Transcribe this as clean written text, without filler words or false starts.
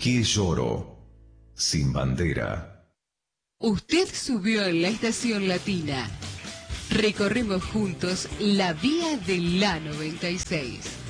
qué lloro? Sin bandera. Usted subió en la estación latina. Recorremos juntos la vía de la 96.